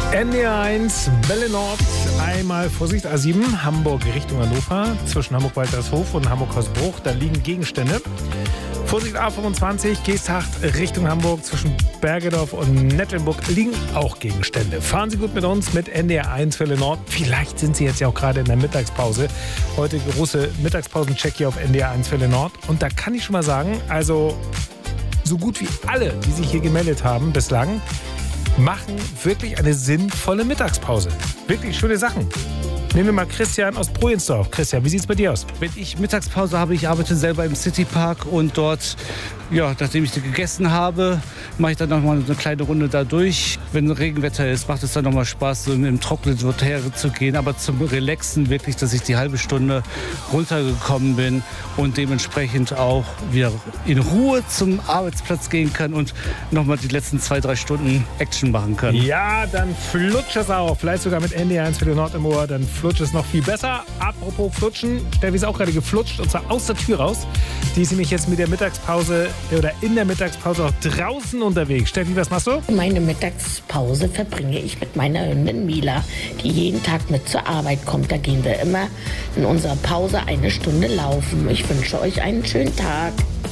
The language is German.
NDR1, Welle Nord, einmal Vorsicht, A7, Hamburg Richtung Hannover, zwischen Hamburg-Waltershof und Hamburg-Hausbruch, da liegen Gegenstände. Vorsicht, A25, Geesthacht Richtung Hamburg, zwischen Bergedorf und Nettelnburg liegen auch Gegenstände. Fahren Sie gut mit uns mit NDR1 Welle Nord. Vielleicht sind Sie jetzt ja auch gerade in der Mittagspause. Heute große Mittagspausen-Check hier auf NDR1 Welle Nord. Und da kann ich schon mal sagen, also so gut wie alle, die sich hier gemeldet haben bislang, machen wirklich eine sinnvolle Mittagspause. Wirklich schöne Sachen. Nehmen wir mal Christian aus Projensdorf. Christian, wie sieht es bei dir aus? Wenn ich Mittagspause habe, ich arbeite selber im Citypark und dort, ja, nachdem ich gegessen habe, mache ich dann noch mal eine kleine Runde da durch. Wenn Regenwetter ist, macht es dann noch mal Spaß, so im Trockenen zu gehen. Aber zum Relaxen wirklich, dass ich die halbe Stunde runtergekommen bin und dementsprechend auch wieder in Ruhe zum Arbeitsplatz gehen kann und noch mal die letzten 2-3 Stunden Action machen kann. Ja, dann flutscht es auch. Vielleicht sogar mit NDR1 Welle Nord im Ohr, dann flutscht es noch viel besser. Apropos flutschen, Steffi ist auch gerade geflutscht und zwar aus der Tür raus. Die ist nämlich jetzt mit der Mittagspause oder in der Mittagspause auch draußen unterwegs. Steffi, was machst du? Meine Mittagspause verbringe ich mit meiner Hündin Mila, die jeden Tag mit zur Arbeit kommt. Da gehen wir immer in unserer Pause 1 Stunde laufen. Ich wünsche euch einen schönen Tag.